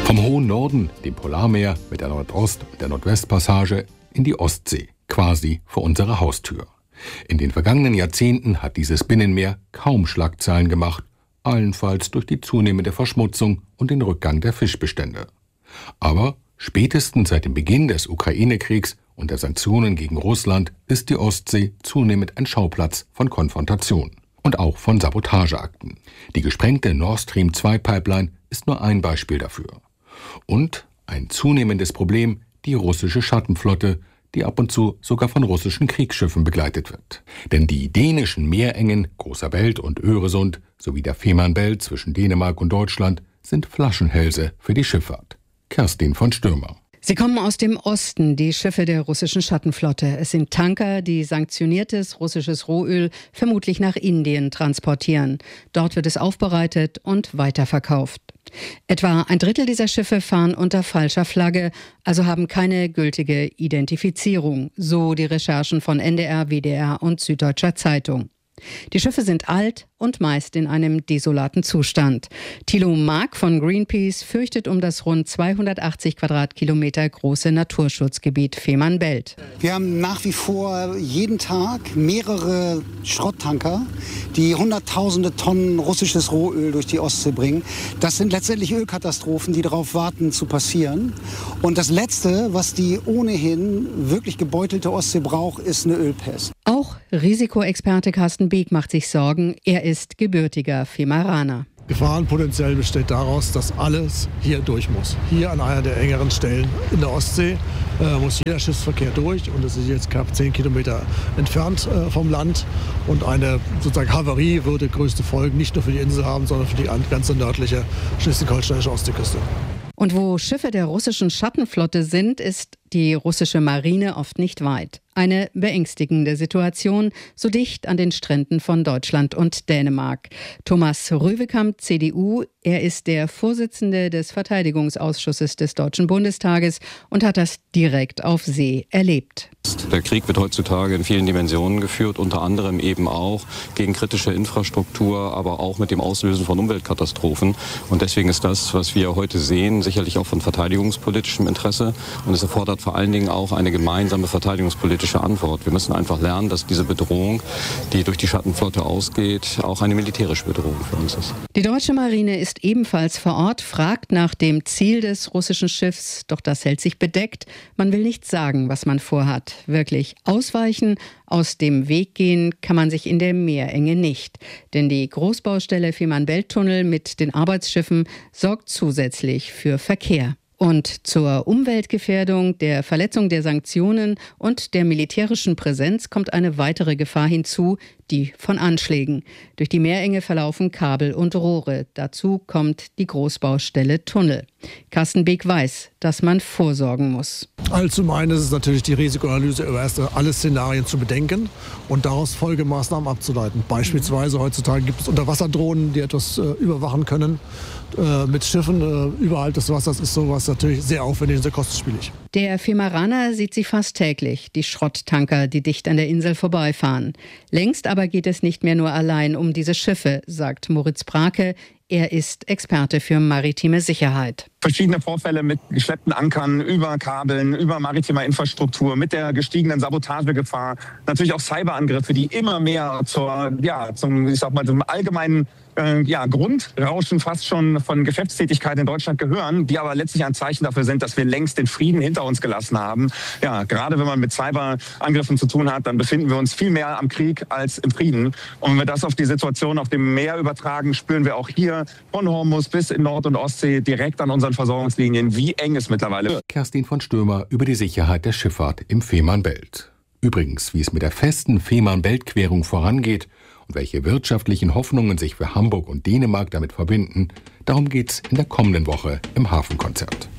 Vom hohen Norden, dem Polarmeer mit der Nordost- und der Nordwestpassage, in die Ostsee, quasi vor unserer Haustür. In den vergangenen Jahrzehnten hat dieses Binnenmeer kaum Schlagzeilen gemacht, allenfalls durch die zunehmende Verschmutzung und den Rückgang der Fischbestände. Aber spätestens seit dem Beginn des Ukraine-Kriegs und der Sanktionen gegen Russland ist die Ostsee zunehmend ein Schauplatz von Konfrontation und auch von Sabotageakten. Die gesprengte Nord Stream 2-Pipeline ist nur ein Beispiel dafür. Und ein zunehmendes Problem, die russische Schattenflotte, die ab und zu sogar von russischen Kriegsschiffen begleitet wird. Denn die dänischen Meerengen Großer Belt und Öresund sowie der Fehmarnbelt zwischen Dänemark und Deutschland sind Flaschenhälse für die Schifffahrt. Kerstin von Stürmer. Sie kommen aus dem Osten, die Schiffe der russischen Schattenflotte. Es sind Tanker, die sanktioniertes russisches Rohöl vermutlich nach Indien transportieren. Dort wird es aufbereitet und weiterverkauft. Etwa ein Drittel dieser Schiffe fahren unter falscher Flagge, also haben keine gültige Identifizierung, so die Recherchen von NDR, WDR und Süddeutscher Zeitung. Die Schiffe sind alt und meist in einem desolaten Zustand. Thilo Mark von Greenpeace fürchtet um das rund 280 Quadratkilometer große Naturschutzgebiet Fehmarnbelt. Wir haben nach wie vor jeden Tag mehrere Schrotttanker, die hunderttausende Tonnen russisches Rohöl durch die Ostsee bringen. Das sind letztendlich Ölkatastrophen, die darauf warten zu passieren. Und das Letzte, was die ohnehin wirklich gebeutelte Ostsee braucht, ist eine Ölpest. Auch Risikoexperte Carsten Beek macht sich Sorgen. Er ist gebürtiger Fehmaraner. Gefahrenpotenzial besteht daraus, dass alles hier durch muss. Hier an einer der engeren Stellen in der Ostsee muss jeder Schiffsverkehr durch. Und es ist jetzt knapp 10 Kilometer entfernt vom Land. Und eine sozusagen Havarie würde größte Folgen nicht nur für die Insel haben, sondern für die ganze nördliche schleswig-holsteinische Ostseeküste. Und wo Schiffe der russischen Schattenflotte sind, ist die russische Marine oft nicht weit. Eine beängstigende Situation, so dicht an den Stränden von Deutschland und Dänemark. Thomas Röwekamp, CDU, er ist der Vorsitzende des Verteidigungsausschusses des Deutschen Bundestages und hat das direkt auf See erlebt. Der Krieg wird heutzutage in vielen Dimensionen geführt, unter anderem eben auch gegen kritische Infrastruktur, aber auch mit dem Auslösen von Umweltkatastrophen. Und deswegen ist das, was wir heute sehen, sicherlich auch von verteidigungspolitischem Interesse. Und es erfordert vor allen Dingen auch eine gemeinsame verteidigungspolitische Antwort. Wir müssen einfach lernen, dass diese Bedrohung, die durch die Schattenflotte ausgeht, auch eine militärische Bedrohung für uns ist. Die deutsche Marine ist ebenfalls vor Ort, fragt nach dem Ziel des russischen Schiffs, doch das hält sich bedeckt. Man will nicht sagen, was man vorhat. Wirklich ausweichen, aus dem Weg gehen kann man sich in der Meerenge nicht. Denn die Großbaustelle Fehmarnbelt-Tunnel mit den Arbeitsschiffen sorgt zusätzlich für Verkehr. Und zur Umweltgefährdung, der Verletzung der Sanktionen und der militärischen Präsenz kommt eine weitere Gefahr hinzu, die von Anschlägen. Durch die Meerenge verlaufen Kabel und Rohre. Dazu kommt die Großbaustelle Tunnel. Carsten Beek weiß, dass man vorsorgen muss. Zum einen ist es natürlich die Risikoanalyse über alle Szenarien zu bedenken und daraus Folgemaßnahmen abzuleiten. Beispielsweise heutzutage gibt es Unterwasserdrohnen, die etwas überwachen können. Mit Schiffen überhalb des Wassers ist sowas natürlich sehr aufwendig und sehr kostenspielig. Der Fehmaraner sieht sie fast täglich, die Schrotttanker, die dicht an der Insel vorbeifahren. Längst aber geht es nicht mehr nur allein um diese Schiffe, sagt Moritz Brake. Er ist Experte für maritime Sicherheit. Verschiedene Vorfälle mit geschleppten Ankern, über Kabeln, über maritimer Infrastruktur, mit der gestiegenen Sabotagegefahr. Natürlich auch Cyberangriffe, die immer mehr zum allgemeinen Grundrauschen fast schon von Geschäftstätigkeit in Deutschland gehören, die aber letztlich ein Zeichen dafür sind, dass wir längst den Frieden hinter uns gelassen haben. Ja, gerade wenn man mit Cyberangriffen zu tun hat, dann befinden wir uns viel mehr am Krieg als im Frieden. Und wenn wir das auf die Situation auf dem Meer übertragen, spüren wir auch hier von Hormuz bis in Nord- und Ostsee direkt an unseren Versorgungslinien, wie eng es mittlerweile wird. Kerstin von Stürmer über die Sicherheit der Schifffahrt im Fehmarnbelt. Übrigens, wie es mit der festen Fehmarnbelt-Querung vorangeht und welche wirtschaftlichen Hoffnungen sich für Hamburg und Dänemark damit verbinden, darum geht's in der kommenden Woche im Hafenkonzert.